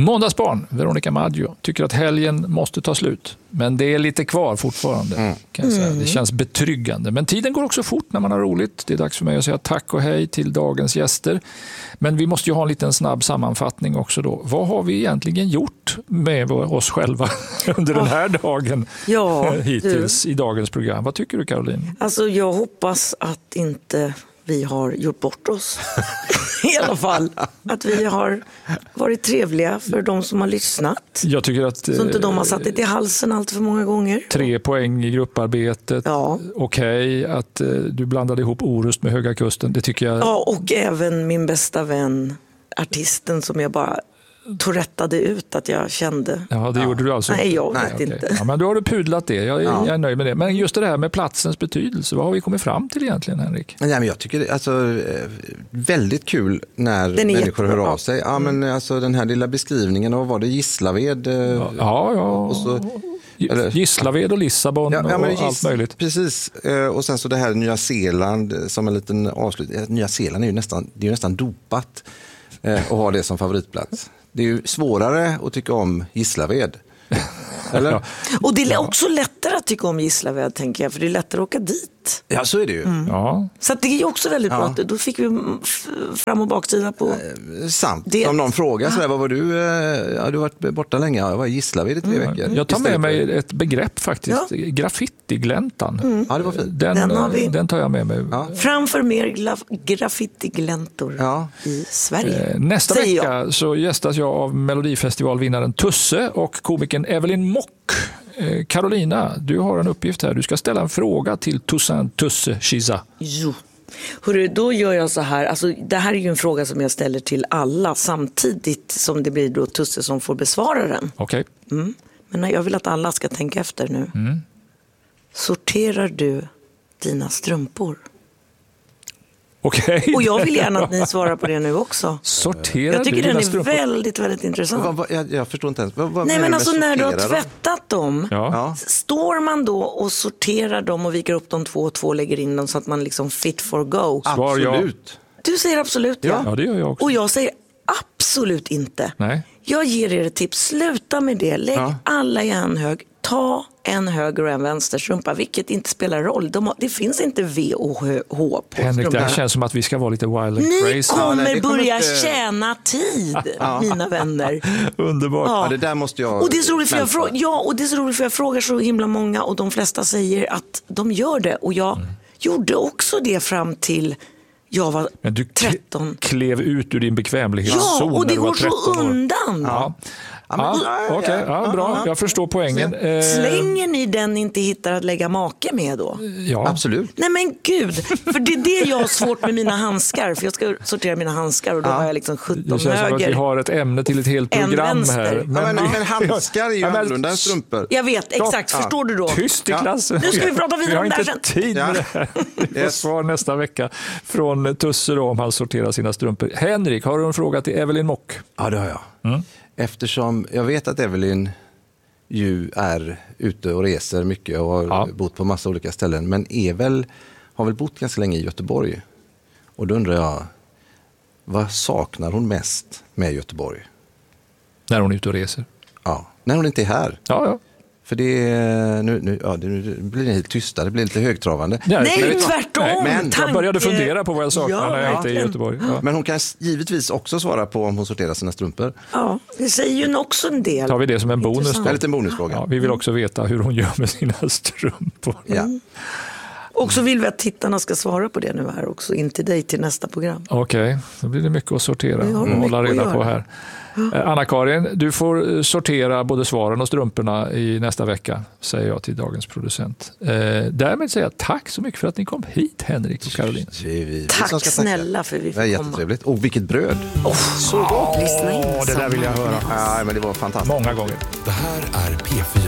Måndagsbarn, Veronica Maggio, tycker att helgen måste ta slut. Men det är lite kvar fortfarande, kan jag säga. Det känns betryggande. Men tiden går också fort när man har roligt. Det är dags för mig att säga tack och hej till dagens gäster. Men vi måste ju ha en liten snabb sammanfattning också då. Vad har vi egentligen gjort med oss själva under den här dagen hittills i dagens program? Vad tycker du, Caroline? Alltså jag hoppas att inte vi har gjort bort oss. I alla fall. Att vi har varit trevliga för de som har lyssnat. Jag tycker att... Så inte de har satt det i halsen allt för många gånger. 3 poäng i grupparbetet. Ja. Okej, att du blandade ihop Orust med Höga Kusten. Det tycker jag... Ja, och även min bästa vän, artisten som jag bara rättade ut att jag kände. Ja, det gjorde du alltså? Nej, jag vet inte. Ja, men då har du pudlat det. Jag är nöjd med det. Men just det här med platsens betydelse, vad har vi kommit fram till egentligen, Henrik? Ja, men jag tycker det alltså väldigt kul när människor hör av sig. Ja, men alltså den här lilla beskrivningen av vad det Gislaved. Och så, Gislaved och Lissabon och allt möjligt. Precis. Och sen så det här Nya Zeeland som en liten avslutning. Nya Zeeland är ju nästan dopat att ha det som favoritplats. Det är ju svårare att tycka om Gislaved. Eller? Ja. Och det är också lättare att tycka om Gislaved, tänker jag, för det är lättare att åka dit. Ja, så är det ju. Ja. Så att det är ju också väldigt bra. Då fick vi fram- och baksida på sant. det. Om någon frågar sådär, vad var du? Du har varit borta länge. Jag var i Gislaved i 3 veckor. Jag tar med mig ett begrepp faktiskt. Ja. Graffitigläntan. Ja, det var fint. Den tar jag med mig. Ja. Framför mer graffitigläntor i Sverige. Nästa vecka så gästas jag av Melodifestivalvinnaren Tusse och komikern Evelyn Mock. Carolina, du har en uppgift här. Du ska ställa en fråga till Tusse Shiza. Jo. Hörru, då gör jag så här. Alltså, det här är ju en fråga som jag ställer till alla samtidigt som det blir då Tusse som får besvara den. Okej. Men jag vill att alla ska tänka efter nu. Sorterar du dina strumpor? Okej. Och jag vill gärna att ni svarar på det nu också. Sorterar jag tycker du den är strumpor? väldigt, väldigt intressant. Jag förstår inte ens. Nej, men alltså när du har tvättat dem, står man då och sorterar dem och viker upp dem 2 och 2 och lägger in dem så att man liksom fit for go? Absolut. Du säger absolut, Ja, det gör jag också. Och jag säger absolut inte. Nej. Jag ger er ett tips. Sluta med det. Lägg alla i en hög. Ta en höger och en vänster strumpa, vilket inte spelar roll. Det finns inte V och H på Henrik, det här känns som att vi ska vara lite wild and crazy. Ni kommer börja tjäna tid, mina vänner. Underbart. Ja, det där måste jag... Och det är så roligt för jag frågar så himla många och de flesta säger att de gör det. Och jag gjorde också det fram till jag var 13. Men du klev ut ur din bekvämlighetszon. Ja, och det går så år. undan. Okej, bra. Jag förstår poängen. Slänger ni den inte hittar att lägga make med då? Ja, absolut. Nej men gud, för det är det jag har svårt med mina handskar. För jag ska sortera mina handskar och då har jag liksom 17 höger. Det känns som att vi har ett ämne till ett helt program här. Men handskar är ju annorlunda än strumpor. Jag vet, exakt. Förstår du då? Tyst i klassen. Nu ska vi prata vidare om det här sen. Vi har inte tid med det här. Vi får svar nästa vecka från Tusse då, om han sorterar sina strumpor. Henrik, har du en fråga till Evelyn Mock? Ja, det har jag. Eftersom jag vet att Evelyn ju är ute och reser mycket och har bott på massa olika ställen, men har väl bott ganska länge i Göteborg. Och då undrar jag, vad saknar hon mest med Göteborg? När hon är ute och reser? Ja, när hon inte är här. Ja. För nu blir det helt tysta, det blir lite högtravande. Nej, tvärtom. Men jag började fundera på vad jag saknar när jag inte är i Göteborg. Ja. Men hon kan givetvis också svara på om hon sorterar sina strumpor. Ja, det säger ju också en del. Tar vi det som en bonus då? En liten bonusfråga. Ja, vi vill också veta hur hon gör med sina strumpor. Ja. Och så vill vi att tittarna ska svara på det nu här också, in till dig till nästa program. Okej, då blir det mycket att sortera och hålla reda på här. Anna-Karin, du får sortera både svaren och strumporna i nästa vecka, säger jag till dagens producent. Därmed säger jag tack så mycket för att ni kom hit, Henrik och Caroline. Tack snälla för vi fick komma. Det var jättetrevligt. Och vilket bröd. Så gott. Lyssna in. Det där vill jag höra. Ja, men det var fantastiskt. Många gånger. Det här är P4.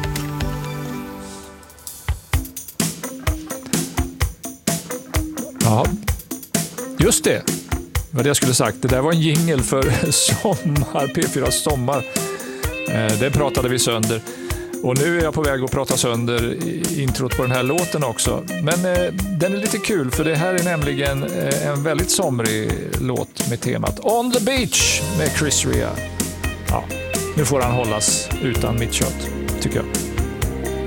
Ja, just det. Vad jag skulle sagt. Det där var en jingle för P4 sommar. Det pratade vi sönder. Och nu är jag på väg att prata sönder introt på den här låten också. Men den är lite kul, för det här är nämligen en väldigt somrig låt med temat On the Beach med Chris Rea. nu får han hållas utan mitt kött, tycker jag.